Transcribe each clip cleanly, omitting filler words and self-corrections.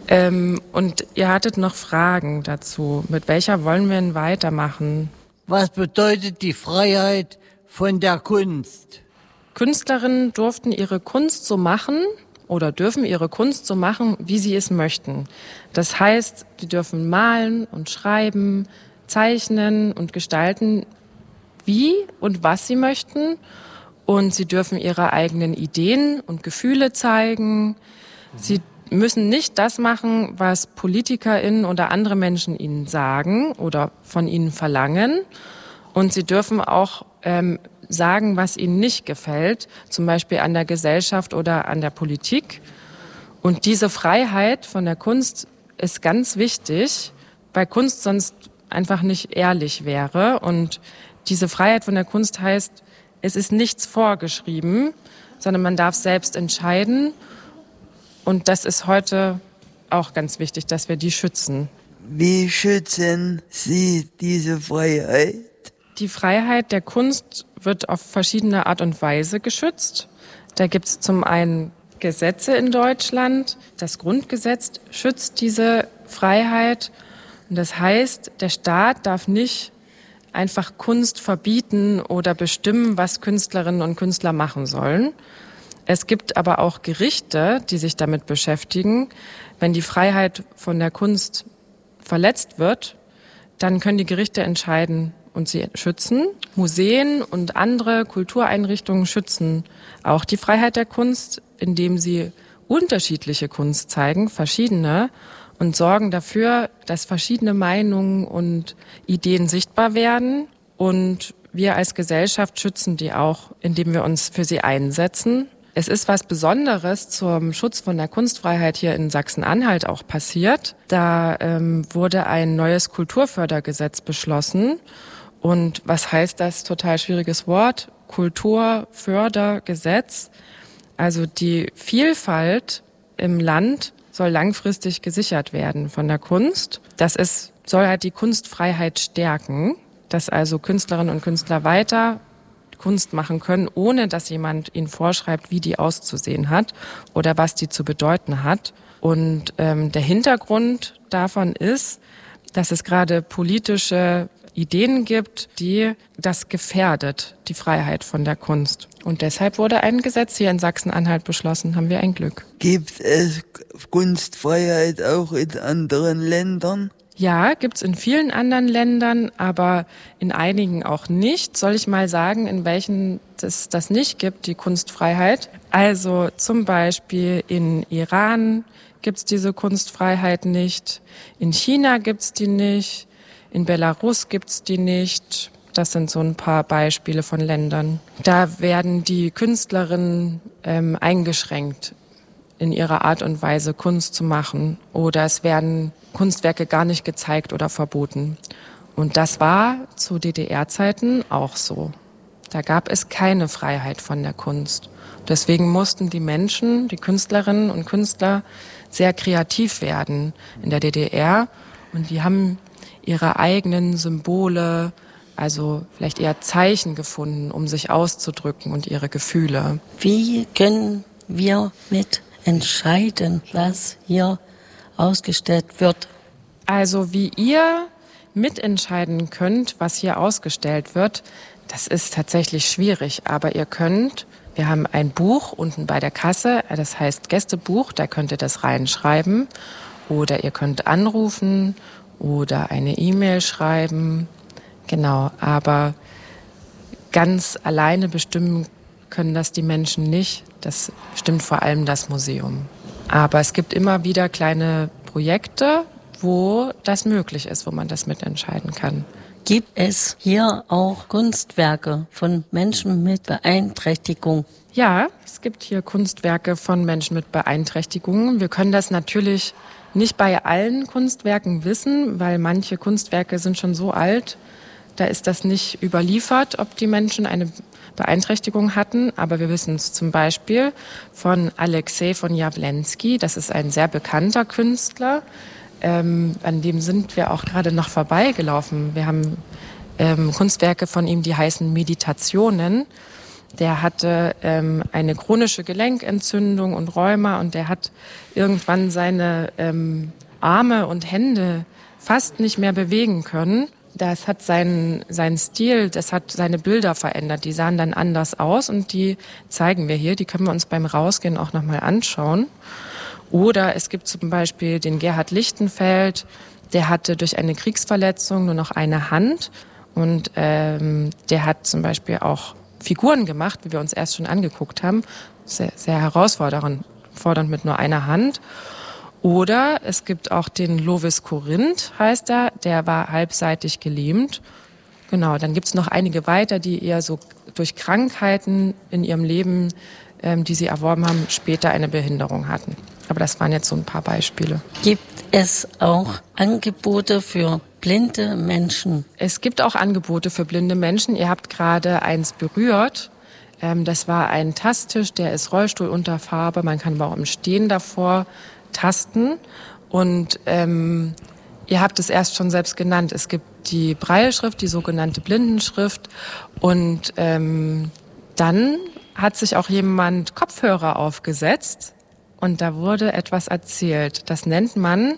Und ihr hattet noch Fragen dazu. Mit welcher wollen wir denn weitermachen? Was bedeutet die Freiheit von der Kunst? Künstlerinnen durften ihre Kunst so machen oder dürfen ihre Kunst so machen, wie sie es möchten. Das heißt, sie dürfen malen und schreiben, zeichnen und gestalten, wie und was sie möchten. Und sie dürfen ihre eigenen Ideen und Gefühle zeigen. Sie müssen nicht das machen, was PolitikerInnen oder andere Menschen ihnen sagen oder von ihnen verlangen. Und sie dürfen auch sagen, was ihnen nicht gefällt, zum Beispiel an der Gesellschaft oder an der Politik. Und diese Freiheit von der Kunst ist ganz wichtig, weil Kunst sonst einfach nicht ehrlich wäre. Und diese Freiheit von der Kunst heißt, es ist nichts vorgeschrieben, sondern man darf selbst entscheiden. Und das ist heute auch ganz wichtig, dass wir die schützen. Wie schützen Sie diese Freiheit? Die Freiheit der Kunst wird auf verschiedene Art und Weise geschützt. Da gibt es zum einen Gesetze in Deutschland. Das Grundgesetz schützt diese Freiheit. Und das heißt, der Staat darf nicht einfach Kunst verbieten oder bestimmen, was Künstlerinnen und Künstler machen sollen. Es gibt aber auch Gerichte, die sich damit beschäftigen. Wenn die Freiheit von der Kunst verletzt wird, dann können die Gerichte entscheiden und sie schützen. Museen und andere Kultureinrichtungen schützen auch die Freiheit der Kunst, indem sie unterschiedliche Kunst zeigen, verschiedene, und sorgen dafür, dass verschiedene Meinungen und Ideen sichtbar werden. Und wir als Gesellschaft schützen die auch, indem wir uns für sie einsetzen. Es ist was Besonderes zum Schutz von der Kunstfreiheit hier in Sachsen-Anhalt auch passiert. Da wurde ein neues Kulturfördergesetz beschlossen. Und was heißt das? Total schwieriges Wort. Kulturfördergesetz. Also die Vielfalt im Land soll langfristig gesichert werden von der Kunst. Soll halt die Kunstfreiheit stärken, dass also Künstlerinnen und Künstler weiter Kunst machen können, ohne dass jemand ihnen vorschreibt, wie die auszusehen hat oder was die zu bedeuten hat. Und der Hintergrund davon ist, dass es gerade politische Ideen gibt, die das gefährdet, die Freiheit von der Kunst. Und deshalb wurde ein Gesetz hier in Sachsen-Anhalt beschlossen, haben wir ein Glück. Gibt es Kunstfreiheit auch in anderen Ländern? Ja, gibt's in vielen anderen Ländern, aber in einigen auch nicht. Soll ich mal sagen, in welchen es das nicht gibt, die Kunstfreiheit? Also zum Beispiel in Iran gibt's diese Kunstfreiheit nicht. In China gibt's die nicht. In Belarus gibt's die nicht. Das sind so ein paar Beispiele von Ländern. Da werden die Künstlerinnen eingeschränkt in ihrer Art und Weise, Kunst zu machen. Oder es werden Kunstwerke gar nicht gezeigt oder verboten. Und das war zu DDR-Zeiten auch so. Da gab es keine Freiheit von der Kunst. Deswegen mussten die Menschen, die Künstlerinnen und Künstler, sehr kreativ werden in der DDR. Und die haben ihre eigenen Symbole, also vielleicht eher Zeichen gefunden, um sich auszudrücken und ihre Gefühle. Wie können wir mitentscheiden, was hier ausgestellt wird? Also wie ihr mitentscheiden könnt, was hier ausgestellt wird, das ist tatsächlich schwierig. Aber ihr könnt, wir haben ein Buch unten bei der Kasse, das heißt Gästebuch, da könnt ihr das reinschreiben. Oder ihr könnt anrufen oder eine E-Mail schreiben. Genau, aber ganz alleine bestimmen können das die Menschen nicht. Das bestimmt vor allem das Museum. Aber es gibt immer wieder kleine Projekte, wo das möglich ist, wo man das mitentscheiden kann. Gibt es hier auch Kunstwerke von Menschen mit Beeinträchtigung? Ja, es gibt hier Kunstwerke von Menschen mit Beeinträchtigungen. Wir können das natürlich nicht bei allen Kunstwerken wissen, weil manche Kunstwerke sind schon so alt, da ist das nicht überliefert, ob die Menschen eine Beeinträchtigung hatten. Aber wir wissen es zum Beispiel von Alexei von Jawlensky. Das ist ein sehr bekannter Künstler. An dem sind wir auch gerade noch vorbeigelaufen. Wir haben Kunstwerke von ihm, die heißen Meditationen. Der hatte eine chronische Gelenkentzündung und Rheuma und der hat irgendwann seine Arme und Hände fast nicht mehr bewegen können. Das hat seinen Stil, das hat seine Bilder verändert. Die sahen dann anders aus und die zeigen wir hier. Die können wir uns beim Rausgehen auch nochmal anschauen. Oder es gibt zum Beispiel den Gerhard Lichtenfeld, der hatte durch eine Kriegsverletzung nur noch eine Hand. Und der hat zum Beispiel auch Figuren gemacht, wie wir uns erst schon angeguckt haben. Sehr, sehr herausfordernd mit nur einer Hand. Oder es gibt auch den Lovis Corinth, heißt er, der war halbseitig gelähmt. Genau, dann gibt's noch einige weiter, die eher so durch Krankheiten in ihrem Leben, die sie erworben haben, später eine Behinderung hatten. Aber das waren jetzt so ein paar Beispiele. Gibt es auch Angebote für blinde Menschen? Es gibt auch Angebote für blinde Menschen. Ihr habt gerade eins berührt. Das war ein Tasttisch, der ist Rollstuhlunterfarbe. Man kann aber auch im Stehen davor tasten. Und ihr habt es erst schon selbst genannt. Es gibt die Brailleschrift, die sogenannte Blindenschrift. Und dann hat sich auch jemand Kopfhörer aufgesetzt. Und da wurde etwas erzählt. Das nennt man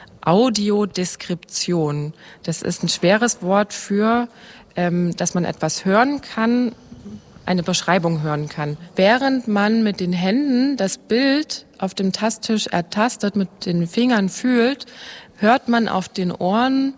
Audiodeskription. Das ist ein schweres Wort für, dass man etwas hören kann, eine Beschreibung hören kann. Während man mit den Händen das Bild auf dem Tasttisch ertastet, mit den Fingern fühlt, hört man auf den Ohren,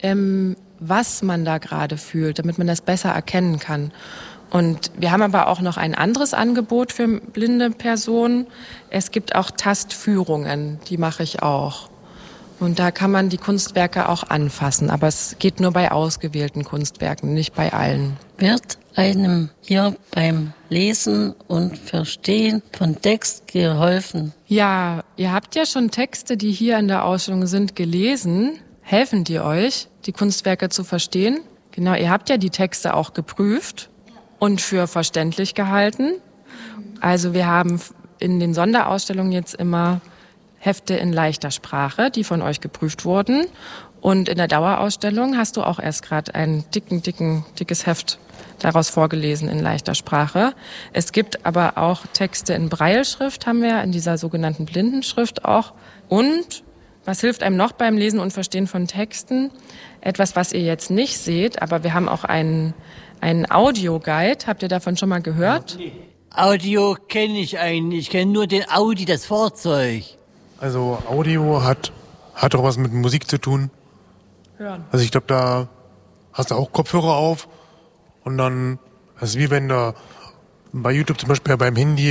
was man da gerade fühlt, damit man das besser erkennen kann. Und wir haben aber auch noch ein anderes Angebot für blinde Personen. Es gibt auch Tastführungen, die mache ich auch. Und da kann man die Kunstwerke auch anfassen, aber es geht nur bei ausgewählten Kunstwerken, nicht bei allen. Wird einem hier beim Lesen und Verstehen von Text geholfen? Ja, ihr habt ja schon Texte, die hier in der Ausstellung sind, gelesen. Helfen die euch, die Kunstwerke zu verstehen? Genau, ihr habt ja die Texte auch geprüft und für verständlich gehalten. Also wir haben in den Sonderausstellungen jetzt immer Hefte in leichter Sprache, die von euch geprüft wurden. Und in der Dauerausstellung hast du auch erst gerade ein dickes Heft daraus vorgelesen in leichter Sprache. Es gibt aber auch Texte in Brailleschrift, haben wir in dieser sogenannten Blindenschrift auch. Und was hilft einem noch beim Lesen und Verstehen von Texten? Etwas, was ihr jetzt nicht seht, aber wir haben auch einen Audioguide. Habt ihr davon schon mal gehört? Audio kenne ich eigentlich. Ich kenne nur den Audi, das Fahrzeug. Also Audio hat auch was mit Musik zu tun. Hören. Also ich glaube, da hast du auch Kopfhörer auf und dann, also wie wenn du bei YouTube zum Beispiel beim Handy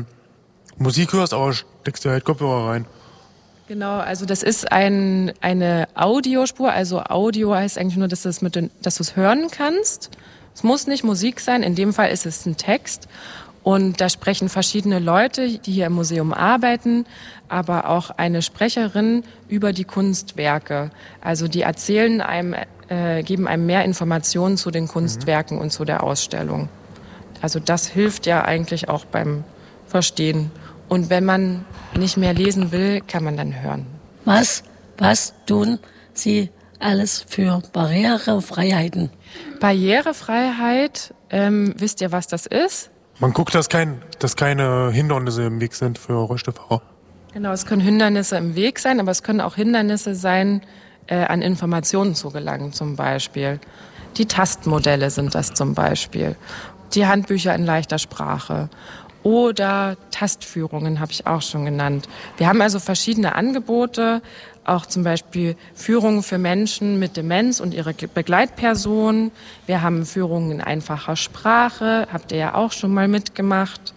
Musik hörst, aber steckst du halt Kopfhörer rein. Genau, also das ist eine Audiospur. Also Audio heißt eigentlich nur, dass du es hören kannst. Es muss nicht Musik sein, in dem Fall ist es ein Text. Und da sprechen verschiedene Leute, die hier im Museum arbeiten, aber auch eine Sprecherin über die Kunstwerke. Also die erzählen einem, geben einem mehr Informationen zu den Kunstwerken und zu der Ausstellung. Also das hilft ja eigentlich auch beim Verstehen. Und wenn man nicht mehr lesen will, kann man dann hören. Was tun Sie alles für Barrierefreiheiten? Barrierefreiheit, wisst ihr, was das ist? Man guckt, dass keine Hindernisse im Weg sind für Rollstuhlfahrer. Genau, es können Hindernisse im Weg sein, aber es können auch Hindernisse sein, an Informationen zu gelangen zum Beispiel. Die Tastmodelle sind das zum Beispiel. Die Handbücher in leichter Sprache. Oder Tastführungen habe ich auch schon genannt. Wir haben also verschiedene Angebote, auch zum Beispiel Führungen für Menschen mit Demenz und ihre Begleitpersonen. Wir haben Führungen in einfacher Sprache, habt ihr ja auch schon mal mitgemacht.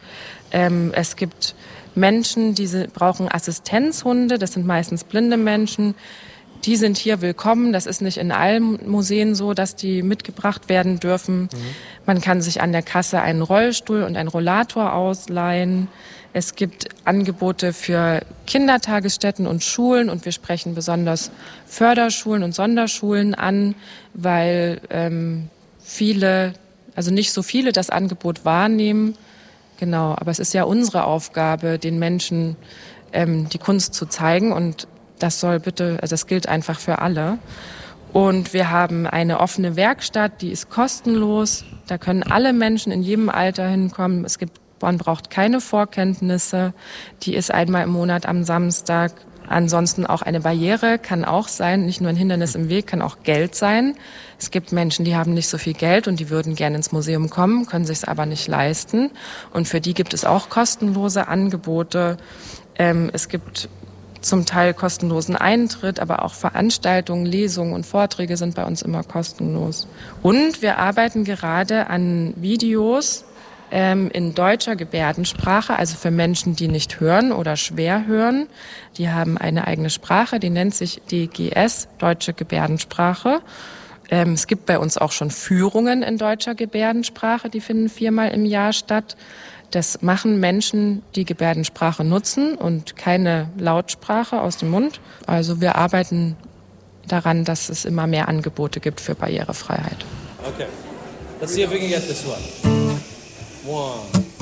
Es gibt Menschen, die brauchen Assistenzhunde, das sind meistens blinde Menschen. Die sind hier willkommen. Das ist nicht in allen Museen so, dass die mitgebracht werden dürfen. Man kann sich an der Kasse einen Rollstuhl und einen Rollator ausleihen. Es gibt Angebote für Kindertagesstätten und Schulen und wir sprechen besonders Förderschulen und Sonderschulen an, weil nicht so viele das Angebot wahrnehmen. Genau, aber es ist ja unsere Aufgabe, den Menschen die Kunst zu zeigen und das gilt einfach für alle. Und wir haben eine offene Werkstatt, die ist kostenlos. Da können alle Menschen in jedem Alter hinkommen. Man braucht keine Vorkenntnisse. Die ist einmal im Monat am Samstag. Ansonsten auch eine Barriere kann auch sein, nicht nur ein Hindernis im Weg, kann auch Geld sein. Es gibt Menschen, die haben nicht so viel Geld und die würden gerne ins Museum kommen, können sich es aber nicht leisten. Und für die gibt es auch kostenlose Angebote. Es gibt zum Teil kostenlosen Eintritt, aber auch Veranstaltungen, Lesungen und Vorträge sind bei uns immer kostenlos. Und wir arbeiten gerade an Videos in deutscher Gebärdensprache, also für Menschen, die nicht hören oder schwer hören. Die haben eine eigene Sprache, die nennt sich DGS, Deutsche Gebärdensprache. Es gibt bei uns auch schon Führungen in deutscher Gebärdensprache, die finden 4-mal im Jahr statt. Das machen Menschen, die Gebärdensprache nutzen und keine Lautsprache aus dem Mund. Also wir arbeiten daran, dass es immer mehr Angebote gibt für Barrierefreiheit. Okay. Let's see if we can get this one. 1,